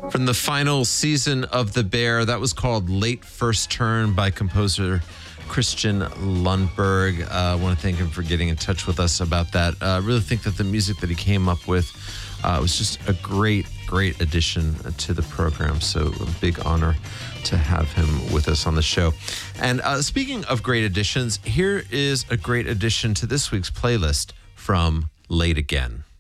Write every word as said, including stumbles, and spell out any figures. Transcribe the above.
From the final season of The Bear, that was called Late First Turn by composer Christian Lundberg. Uh, I want to thank him for getting in touch with us about that. Uh, I really think that the music that he came up with uh, was just a great, great addition to the program. So a big honor to have him with us on the show. And uh, speaking of great additions, here is a great addition to this week's playlist from Late Again.